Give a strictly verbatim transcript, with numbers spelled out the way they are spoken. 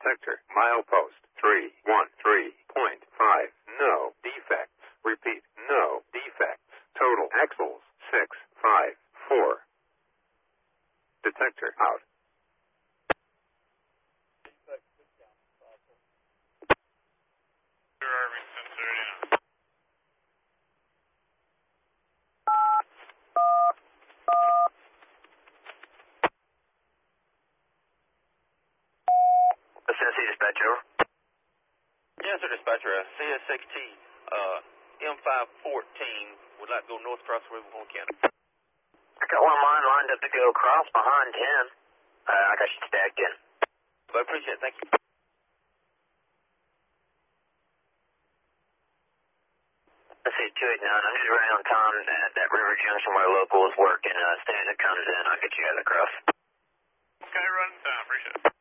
Detector, milepost three one three point five. No defects. Repeat, no defects. Total axles, six five four. Detector out. C S C dispatcher. Yes, sir, dispatcher. Uh, C S sixteen, uh, M five fourteen would like to go north across the river from County. I got one line lined up to go across behind ten. Uh, I got you stacked in. I appreciate it. Thank you. Let's see, two eighty-nine. I'm just right on time at that river junction where local is working. Uh, as soon as it comes in, I'll get you guys across. Okay, run time. Appreciate it.